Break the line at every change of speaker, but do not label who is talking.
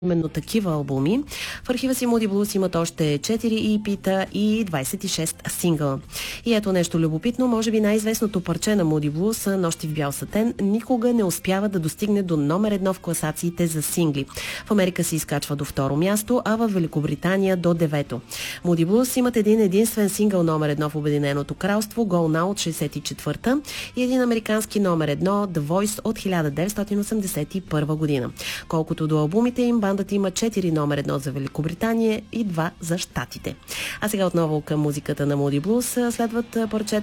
именно такива албуми. В архива си Moody Blues имат още 4 EP-та и 26 сингъла. И ето нещо любопитно, може би най-известното парче на Moody Blues, Нощи в бял сатен, никога не успява да достигне до номер 1 в класациите за сингли. В Америка се изкачва до второ място, а в Великобритания до 9-то. Moody Blues имат един единствен сингъл номер 1 в Обединеното кралство, Go Now от 64-та и един американски номер 1, The Voice от 1981 година. Колкото до албумите им, бандата има 4 номер 1 за Великобритания и 2 за Щатите. А сега отново към музиката на Moody Blues следват парчета